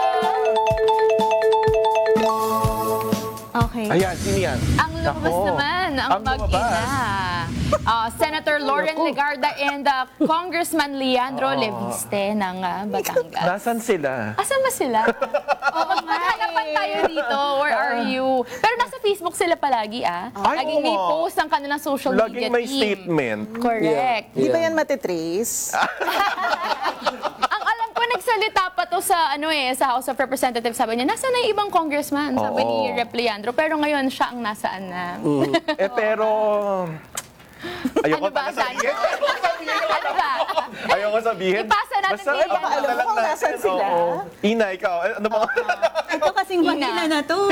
okay. Ayan, sino yan? Ang lumabas Nako. naman, ang, Ang lumabas. mag-ina. Ah, Senator Lauren Legarda and uh, Congressman Leandro Leviste ng uh, Batangas. Nasaan sila? Asan ba sila? Oo nga, hanapan tayo dito. Where are you? Pero nasa Facebook sila palagi, ah. Ay, Laging may oo. post ang kanilang social media Laging may team. statement. Correct. Di ba yan matitrace? Ang alam ko, nagsalita pa to sa ano eh, sa House of Representatives. Sabi niya, nasa na yung ibang congressman? Sabi Oo. ni Rep Leandro. Pero ngayon, siya ang nasaan na. Eh pero... Ayoko Ano ba, pa sabihin. Sandro? Ano ba? Ayoko sabihin. Ipasa natin Basta, kay ipaalam Leandro. lang Kung natin. nasan sila. Oo. Ina, ikaw. eh, Ano ba? Ito kasing mahina na to.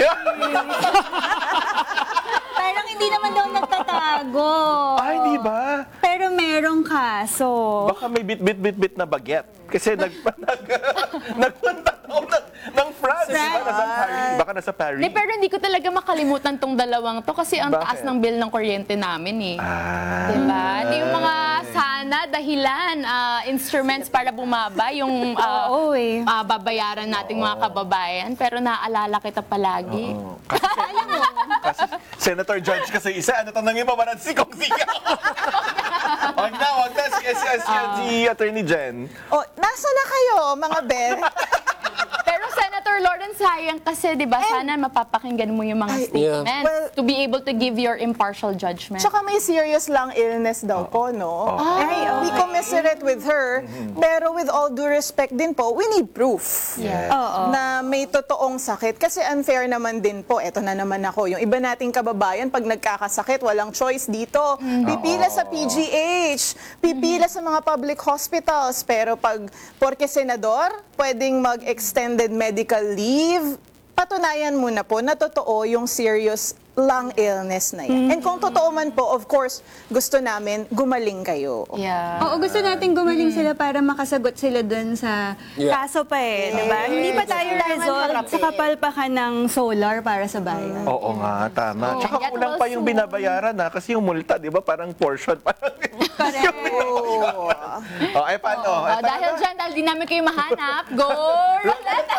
Parang hindi naman daw nagtatago. Ay, di ba? Pero merong kaso. Baka may bit-bit-bit-bit na baget. Kasi nag, nag, nagpunta daw ng, ng France. Di ba? Nasa Paris. Baka nasa Paris. Di, pero hindi ko talaga makalimutan tong dalawang to kasi ang Bakit? taas ng bill ng kuryente namin eh. Ah. Diba? Di yung mga sana, dahilan, ah, instruments para bumaba yung ah, Oo eh. ah, babayaran nating mga kababayan. Pero naalala kita palagi. Oo. Kasi, kasi Senator Judge kasi isa, ano tanongin mo ba si Kong Zia? Wag na, wag na. Si, si, si, si Attorney Jen. O, nasa na kayo, mga ber? Pero Senator Lawrence, sayang kasi, di ba, sana mapapakinggan mo yung mga Ay, statements well, to be able to give your impartial judgment. Tsaka may serious lang illness daw po, no? Ay, we commiserate with her, pero with all due respect din po, we need proof Yeah. na may totoong sakit. Kasi unfair naman din po, eto na naman ako, yung iba nating kababayan, pag nagkakasakit, walang choice dito. Pipila sa P G H, pipila sa mga public hospitals, pero pag porke senador, pwedeng mag-extended medical leave, patunayan mo na po na totoo yung serious lung illness na yan. And kung totoo man po, of course, gusto namin gumaling kayo. Yeah. Oo, gusto natin gumaling sila para makasagot sila dun sa Yeah. kaso pa eh, di ba? Hindi pa tayo Kailangan resolve harapin. sa kapalpakan ng solar para sa bayan. Oo nga, tama. Oh, Tsaka get kulang well pa yung soon. binabayaran na kasi yung multa, di ba, parang portion. Parang yung binabayaran. Oh, ay paano? Oh, Ay, dahil paano? dyan, dahil di namin kayo mahanap, go Roleta!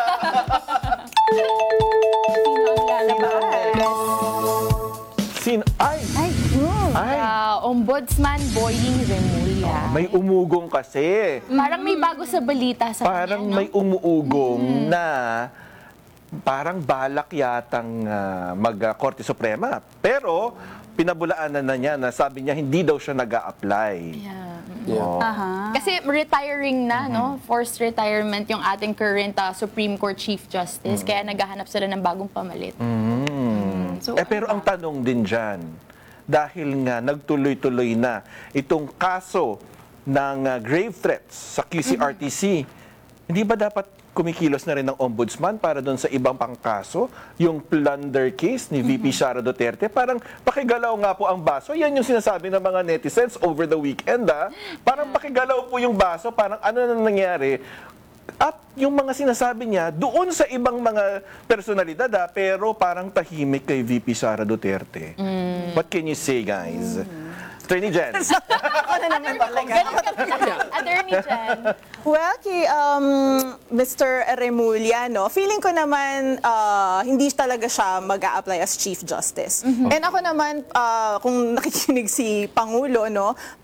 Sino ang lalabas? Sino? Ay! Ay! Ay! Ah, Ombudsman Boying Remulla. May umugong kasi. Parang may bago sa balita sa Parang kanya, no? may umuugong na parang balak yatang ah, mag-Korte Suprema. Pero pinabulaanan na niya na sabi niya hindi daw siya nag-a-apply. Yeah. Oh. Kasi retiring na, no? Forced retirement yung ating current ah, Supreme Court Chief Justice. Kaya naghahanap sila ng bagong pamalit. Mm. So, eh pero ang tanong din dyan, dahil nga nagtuloy-tuloy na itong kaso ng ah, grave threats sa Q C R T C, hindi ba dapat kumikilos na rin ng ombudsman para doon sa ibang pangkaso, yung plunder case ni V P Sara Duterte? Parang pakigalaw nga po ang baso. Yan yung sinasabi ng mga netizens over the weekend. Ah. Parang pakigalaw po yung baso. Parang ano na nangyari? At yung mga sinasabi niya, doon sa ibang mga personalidad, ah, pero parang tahimik kay V P Sara Duterte. What can you say, guys? Attorney Jen. Ako na naman talaga. Attorney Jen. Well, kay um, Mister Remulla, no, feeling ko naman ah, hindi talaga siya mag-a-apply as Chief Justice. And ako naman, ah, kung nakikinig si Pangulo, no, parang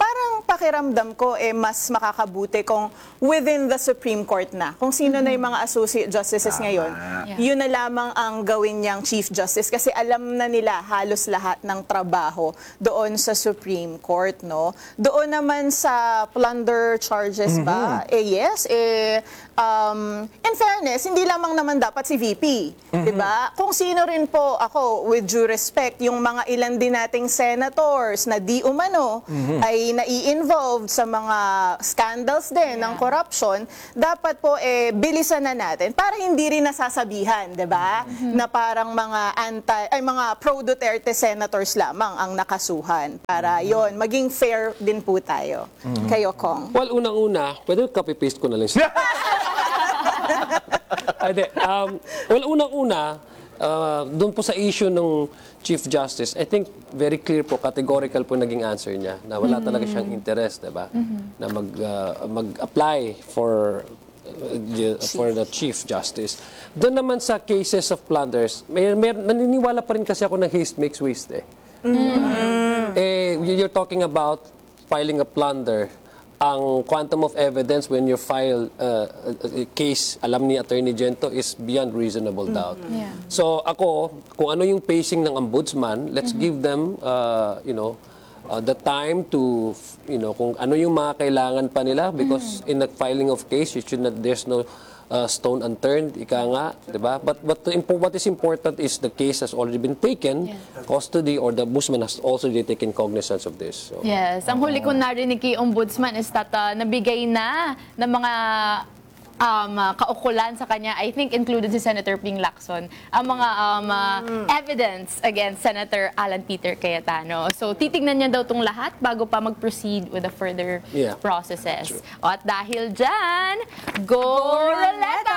pakiramdam ko, eh, mas makakabuti kung within the Supreme Court na. Kung sino na yung mga associate justices ngayon, yun na lamang ang gawin niyang Chief Justice kasi alam na nila halos lahat ng trabaho doon sa Supreme Court, no? Doon naman sa plunder charges ba? Eh yes, eh um, in fairness, hindi lamang naman dapat si V P, 'di ba? Kung sino rin po ako, with due respect, yung mga ilan din nating senators na di umano ay nai-involved sa mga scandals din ng corruption, dapat po eh bilisan na natin para hindi rin nasasabihan, 'di ba? Na parang mga anti ay mga pro Duterte senators lamang ang nakasuhan. Para 'yon, maging fair din po tayo. Kayo, Kong. Well, unang-una, pwede copy-paste ko na lang siya. Ade, um, well, unang-una, uh, doon po sa issue ng Chief Justice, I think very clear po, categorical po naging answer niya na wala talaga siyang interest, diba? Na mag, uh, mag-apply for uh, for the Chief Justice. Doon naman sa cases of plunders, may, may, naniniwala pa rin kasi ako ng haste makes waste eh. Mm. Eh, you're talking about filing a plunder. Ang quantum of evidence when you file uh, a case, alam ni Attorney Gento, is beyond reasonable doubt. Yeah. So ako, kung ano yung pacing ng ombudsman, let's give them, uh, you know, uh, the time to, you know, kung ano yung mga kailangan pa nila, because in the filing of case, you should not, there's no uh, stone unturned, ika nga, di ba? But, but the, impo- what is important is the case has already been taken, custody, or the ombudsman has also taken cognizance of this. So. Yes. Ang huli ko narinig kay Ombudsman is that uh, nabigay na ng mga um, uh, kaukulan sa kanya, I think included si Senator Ping Lacson, ang mga um, uh, evidence against Senator Alan Peter Cayetano. So, titignan niya daw itong lahat bago pa mag-proceed with the further Yeah. processes. O, at dahil dyan, go, Roleta!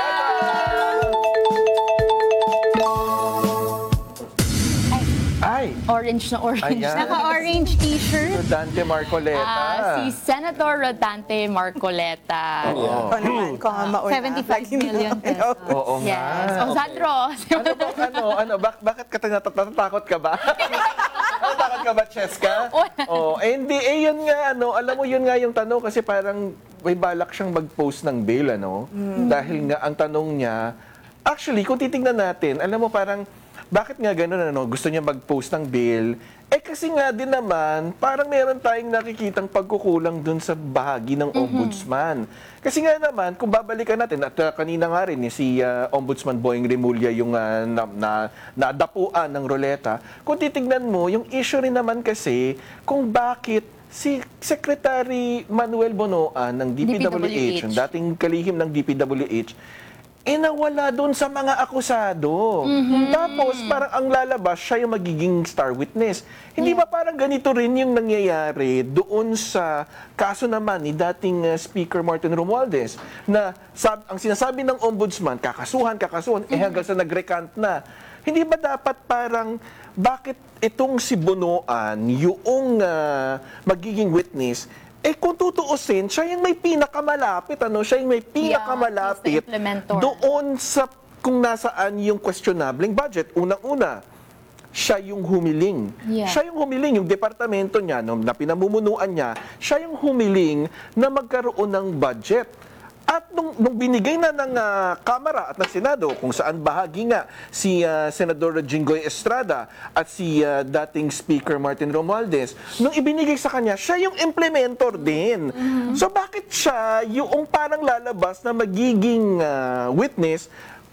Ay! Orange na orange. Ayan. Naka-orange t-shirt. Dante Marcoleta. Ah, si Senator Rodante Marcoleta. Oo naman, kung nga mauna. seventy-five million pesos. Oo nga. Yes. O, Okay. Sandro. Ano ba, ano, ano, bak bakit ka nat- natatakot ka ba? Natatakot ka ba, Cheska? Oh, eh, hindi, eh, yun nga, ano, alam mo, yun nga yung tanong, kasi parang may balak siyang mag-post ng bail, ano? Dahil nga, ang tanong niya, actually, kung titignan natin, alam mo, parang, bakit nga ganun, ano, gusto niya mag-post ng bail? Eh kasi nga din naman, parang meron tayong nakikitang pagkukulang dun sa bahagi ng ombudsman. Kasi nga naman, kung babalikan natin, at uh, kanina nga rin, eh, si uh, Ombudsman Boying Remulla yung uh, na, na, nadapuan ng Roleta, kung titignan mo, yung issue rin naman kasi kung bakit si Secretary Manuel Bonoan ng D P W H, yung dating kalihim ng D P W H, eh nawala doon sa mga akusado. Tapos parang ang lalabas, siya yung magiging star witness. Hindi ba parang ganito rin yung nangyayari doon sa kaso naman ni dating uh, Speaker Martin Romualdez na sab- ang sinasabi ng ombudsman, kakasuhan, kakasuhan, eh hanggang sa nag-recant na. Hindi ba dapat parang, bakit itong si Bonoan, yung uh, magiging witness, eh kung tutuusin, siya yung may pinakamalapit, ano? Siya yung may pinakamalapit doon sa kung nasaan yung questionabling budget. Unang-una, siya yung humiling. Yeah. Siya yung humiling, yung departamento niya, no, na pinamumunuan niya, siya yung humiling na magkaroon ng budget. At nung, nung binigay na ng uh, Kamara at ng Senado, kung saan bahagi nga si uh, Senador Jinggoy Estrada at si uh, dating Speaker Martin Romualdez, nung ibinigay sa kanya, siya yung implementor din. Mm-hmm. So bakit siya yung parang lalabas na magiging uh, witness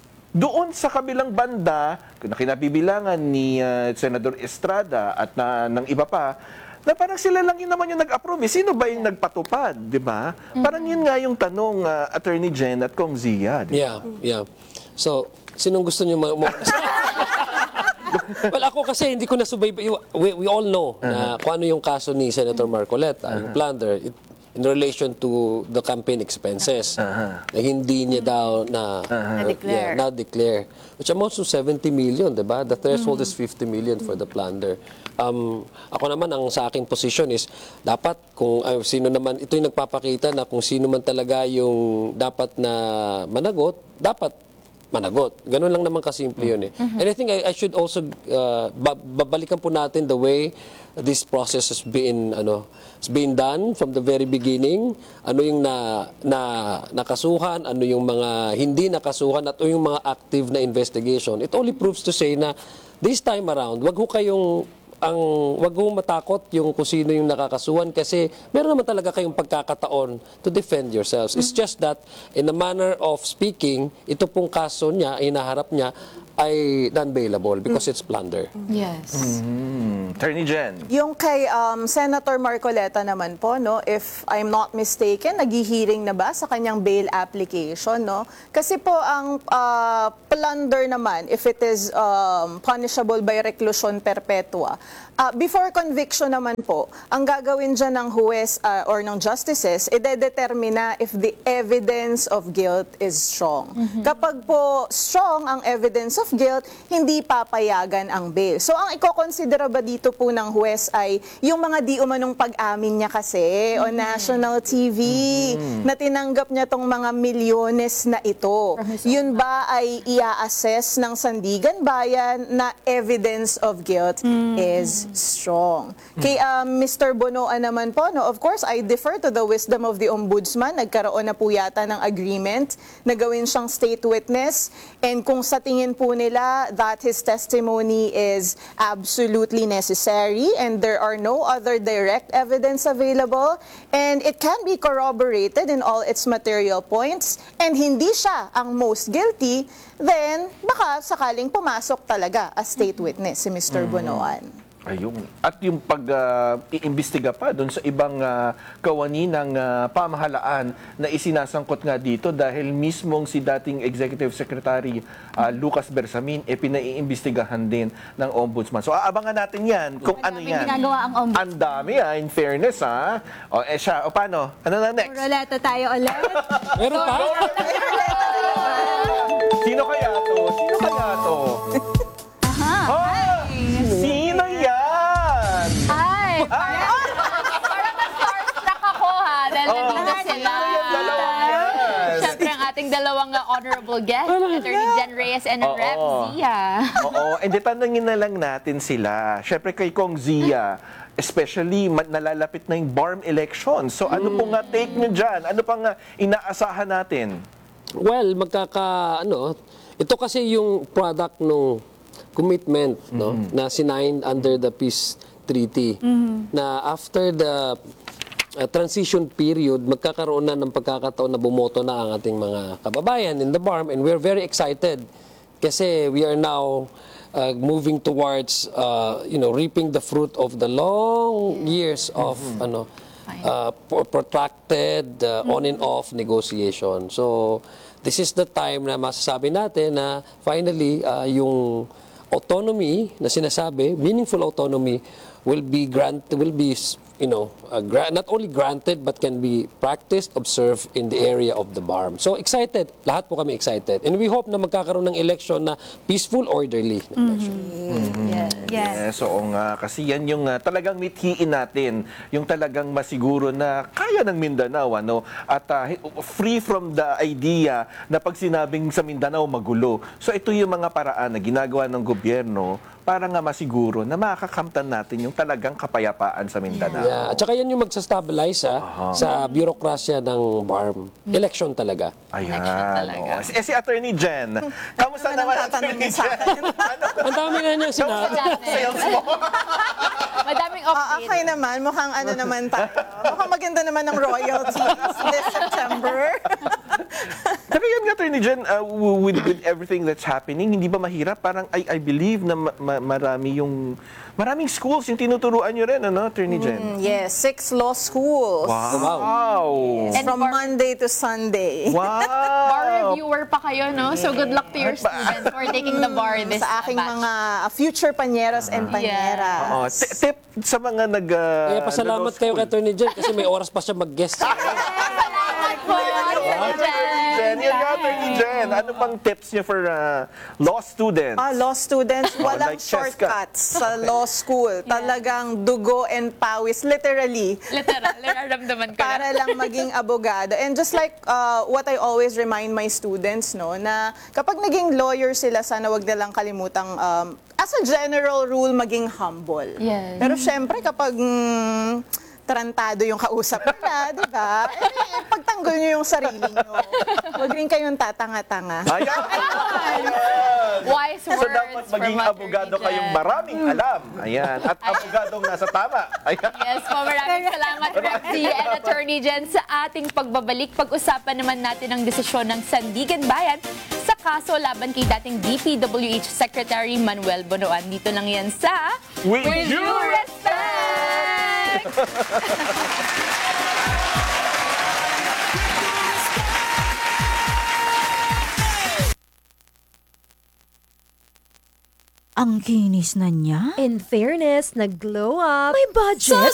doon sa kabilang banda, na kinabibilangan ni uh, Senador Estrada at na, ng iba pa, na parang sila lang yun naman yung nag-approve. Sino ba yung nagpatupad, di ba? Mm-hmm. Parang yun nga yung tanong, uh, Attorney Jen at Kong Zia. Diba? Yeah, yeah. So, sinong gusto niyo ma- ma- Well, ako kasi hindi ko nasubaybay. We, we all know uh-huh. na kung ano yung kaso ni Senator Marcoleta, uh-huh. yung plunder, it, in relation to the campaign expenses. Uh-huh. Na hindi niya daw na uh-huh. yeah, na declare. Which amounts to seventy million, di ba? The threshold mm-hmm. is fifty million for the plunder. Um, ako naman, ang sa aking position is, dapat kung uh, sino naman, ito yung nagpapakita na kung sino man talaga yung dapat na managot, dapat managot. Ganun lang naman kasimple yun eh. And I think I, I should also, uh, ba- babalikan po natin the way this process has been, ano, has been done from the very beginning. Ano yung na, na, nakasuhan, ano yung mga hindi nakasuhan, at ano yung mga active na investigation. It only proves to say na this time around, wag ho kayong ang wag mo matakot yung kung sino yung nakakasuhan kasi meron naman talaga kayong pagkakataon to defend yourselves. It's just that in a manner of speaking, ito pong kaso niya, inaharap niya, ay non-bailable because it's plunder. Yes. Mm, Attorney Jen. Yung kay um, Senator Marcoleta naman po, no, if I'm not mistaken, naghihiring na ba sa kanyang bail application, no? Kasi po ang uh, plunder naman, if it is um, punishable by reclusion perpetua, uh, before conviction naman po, ang gagawin dyan ng huwes uh, or ng justices, ide-determine if the evidence of guilt is strong. Kapag po strong ang evidence of guilt, hindi papayagan ang bail. So ang iko-considera ba dito po ng huwes ay yung mga di umanong pag-amin niya kasi on national T V na tinanggap niya tong mga milyones na ito. Yun ba ay ia-assess ng Sandigan Bayan na evidence of guilt is strong. Kay um, Mister Bonoan naman po, no, of course, I defer to the wisdom of the Ombudsman. Nagkaroon na po yata ng agreement na gawin siyang state witness, and kung sa tingin po nila that his testimony is absolutely necessary and there are no other direct evidence available and it can be corroborated in all its material points and hindi siya ang most guilty, then baka sakaling pumasok talaga as state witness si Mister Bonoan. Ayun. At yung pag-iimbestiga pa doon sa ibang uh, kawani ng uh, pamahalaan na isinasangkot nga dito dahil mismong si dating Executive Secretary uh, Lucas Bersamin e eh, pinaiimbestigahan din ng Ombudsman. So aabangan natin yan kung ano yan. ginagawa ang Ombudsman. Ang dami ah, in fairness ha. O eh siya, o paano? Ano na next? Roleta tayo ulit. Meron pa? Sino kaya to? Sino kaya to? Aha. Ah! Sino yan? Ay! Parang, parang na-starstruck ako ha, dahil nandito sila. Yung dalawang yan. Siyempre ang ating dalawang uh, honorable guest, Attorney Jen Reyes and Oo. Rep Zia. Oo, and di tanungin na lang natin sila. Siyempre kay Kong Zia, especially ma- nalalapit na yung B A R M election. So ano po nga take nyo dyan? Ano pang nga inaasahan natin? Well, magkaka, ano, ito kasi yung product ng commitment, no, na sinigned under the peace treaty, na after the uh, transition period, magkakaroon na ng pagkakataon na bumoto na ang ating mga kababayan in the B A R M, and we're very excited kasi we are now uh, moving towards, uh, you know, reaping the fruit of the long years of, ano, uh, pro- protracted uh, on and off negotiation. So, this is the time na masasabi natin na finally, uh, yung autonomy na sinasabi, meaningful autonomy, will be grant, will be, you know, uh, gra- not only granted but can be practiced, observed in the area of the B A R M. So excited, lahat po kami excited, and we hope na magkakaroon ng election na peaceful, orderly. Election. Yes. Yes, oo nga. Kasi yan yung uh, talagang mithiin natin. Yung talagang masiguro na kaya ng Mindanao. Ano? At uh, free from the idea na pag sinabing sa Mindanao magulo. So ito yung mga paraan na ginagawa ng gobyerno para nga masiguro na makakamtan natin yung talagang kapayapaan sa Mindanao. Yeah. At saka yan yung magsastabilize ha, sa bureaucracia ng B A R M. Election talaga. Ayan. Oh. Eh si Attorney Jen, kamusta naman Attorney Jen? Ang dami nga niya sinabi. Sales mo? Madaming Ah, update. okay naman, mukhang ano naman tayo. Mukhang maganda naman ng royalties this September. Pero yun nga, Attorney Jen, uh, with, with everything that's happening, hindi ba mahirap? Parang I, I believe na ma- ma- marami yung, maraming schools yung tinuturuan nyo rin, ano, Attorney Jen? Mm, yes, six law schools. Wow! Yes, from Monday to Sunday. Wow! Bar reviewer pa kayo, no? So good luck to your students for taking the bar this Sa aking batch. mga uh, future panyeros and panyeras. Oo, t- tip sa mga nag... Uh, Kaya pasalamat kayo kay Attorney Jen kasi may oras pa siya mag-guest. Salamat po, Attorney Jen. Jen, yun nga, Attorney Jen. Jen, ano bang tips niyo for uh, law students? Ah, law students, Oh, walang like Cheska. shortcuts sa law school. Talagang dugo and pawis, literally. Literal, nararamdaman ko Para na. lang maging abogado. And just like uh, what I always remind my students, no, na kapag naging lawyer sila, sana wag nilang kalimutang, um, as a general rule, maging humble. Yes. Pero syempre, kapag mm, tarantado yung kausap nila, di ba? Eh, pagtanggol nyo yung sarili nyo. Huwag rin kayong tatanga-tanga. Ayan! Wise So words dapat from maging Attorney abogado Jen. kayong maraming alam. Ayan. At abogadong nasa tama. Ayan. Yes po, maraming salamat, Rexy and Attorney Jen, sa ating pagbabalik. Pag-usapan naman natin ang desisyon ng Sandigan Bayan sa kaso laban kay dating D P W H Secretary Manuel Bonoan. Dito lang yan sa With due respect! Ang kinis na niya. In fairness, nag-glow up. May budget.